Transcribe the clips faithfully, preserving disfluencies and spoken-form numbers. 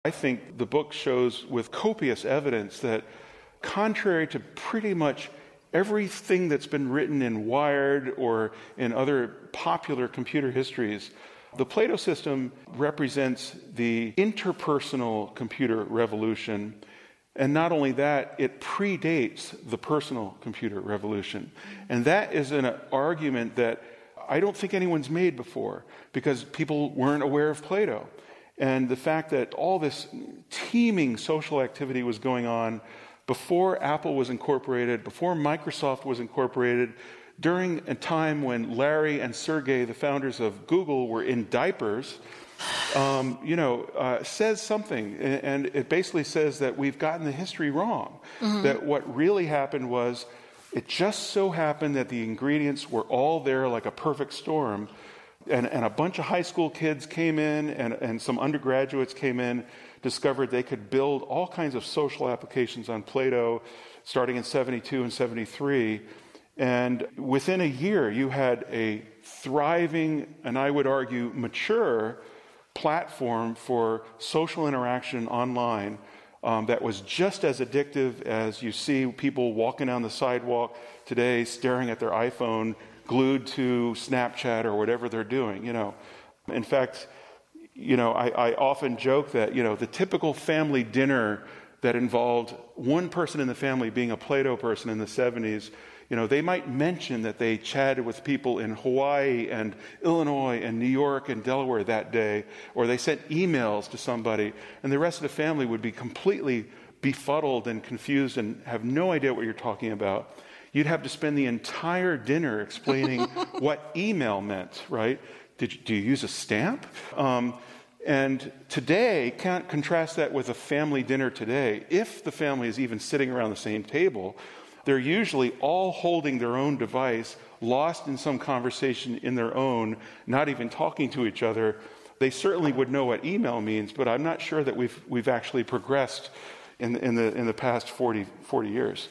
I think the book shows with copious evidence that contrary to pretty much everything that's been written in Wired or in other popular computer histories, the Plato system represents the interpersonal computer revolution. And not only that, it predates the personal computer revolution. And that is an argument that I don't think anyone's made before, because people weren't aware of Plato. And the fact that all this teeming social activity was going on before Apple was incorporated, before Microsoft was incorporated, during a time when Larry and Sergey, the founders of Google, were in diapers, um, you know, uh, says something. And it basically says that we've gotten the history wrong. Mm-hmm. That what really happened was, it just so happened that the ingredients were all there like a perfect storm. And, and a bunch of high school kids came in, and, and some undergraduates came in, discovered they could build all kinds of social applications on Plato, starting in seventy-two and seventy-three. And within a year, you had a thriving, and I would argue mature, platform for social interaction online um, that was just as addictive as you see people walking down the sidewalk today staring at their iPhone, glued to Snapchat or whatever they're doing, you know. In fact, you know, I, I often joke that, you know, the typical family dinner that involved one person in the family being a Plato person in the seventies, you know, they might mention that they chatted with people in Hawaii and Illinois and New York and Delaware that day, or they sent emails to somebody, and the rest of the family would be completely befuddled and confused and have no idea what you're talking about. You'd have to spend the entire dinner explaining what email meant, right? Did you, do you use a stamp? Um, and today, can't contrast that with a family dinner today. If the family is even sitting around the same table, they're usually all holding their own device, lost in some conversation in their own, not even talking to each other. They certainly would know what email means, but I'm not sure that we've we've actually progressed in, in the in the past forty, forty years.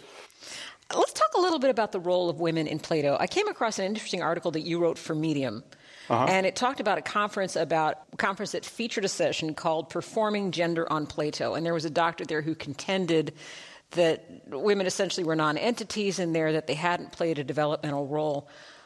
Let's talk a little bit about the role of women in Plato. I came across an interesting article that you wrote for Medium, uh-huh. and it talked about a conference about a conference that featured a session called "Performing Gender on Plato," and there was a doctor there who contended that women essentially were non-entities in there, that they hadn't played a developmental role.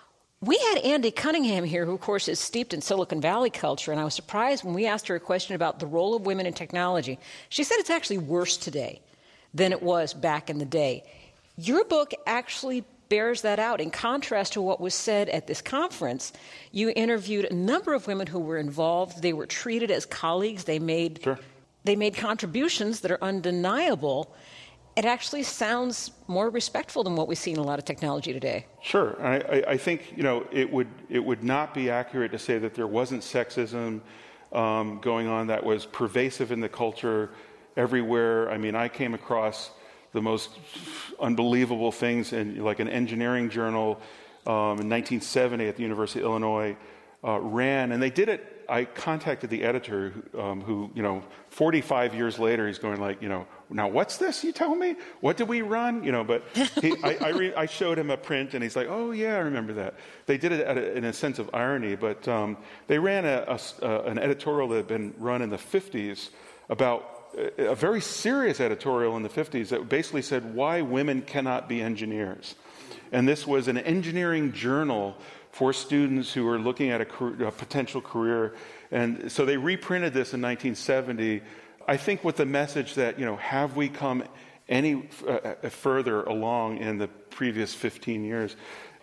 We had Andy Cunningham here, who, of course, is steeped in Silicon Valley culture, and I was surprised when we asked her a question about the role of women in technology. She said it's actually worse today than it was back in the day. Your book actually bears that out. In contrast to what was said at this conference, you interviewed a number of women who were involved. They were treated as colleagues. They made, sure. they made contributions that are undeniable. It actually sounds more respectful than what we see in a lot of technology today. Sure. I, I, I think, you know, it would it would not be accurate to say that there wasn't sexism um, going on that was pervasive in the culture everywhere. I mean, I came across the most unbelievable things in, like, an engineering journal um, in nineteen seventy at the University of Illinois uh, ran, and they did it. I contacted the editor um, who, you know, forty-five years later, he's going like, you know, now what's this you tell me? What did we run? You know, but he, I, I, re- I showed him a print, and he's like, oh, yeah, I remember that. They did it at a, in a sense of irony, but um, they ran a, a, uh, an editorial that had been run in the fifties about a, a very serious editorial in the fifties that basically said why women cannot be engineers. And this was an engineering journal for students who were looking at a, career, a potential career. And so they reprinted this in nineteen seventy, I think with the message that, you know, have we come any uh, further along in the previous fifteen years?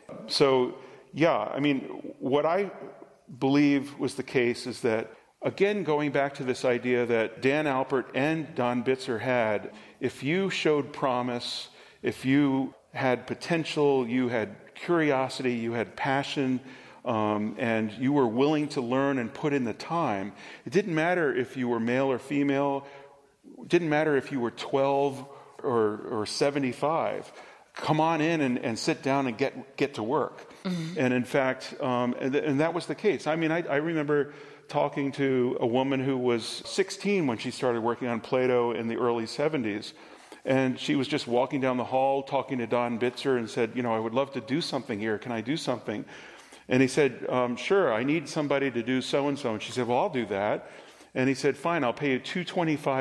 So, yeah, I mean, what I believe was the case is that, again, going back to this idea that Dan Alpert and Don Bitzer had, if you showed promise, if you had potential, you had curiosity, you had passion, um, and you were willing to learn and put in the time. It didn't matter if you were male or female. It didn't matter if you were twelve or, or seventy-five. Come on in and, and sit down and get get to work. Mm-hmm. And in fact, um, and, th- and that was the case. I mean, I, I remember talking to a woman who was sixteen when she started working on Plato in the early seventies. And she was just walking down the hall talking to Don Bitzer and said, you know, I would love to do something here. Can I do something? And he said, um, sure, I need somebody to do so-and-so. And she said, well, I'll do that. And he said, fine, I'll pay you two twenty-five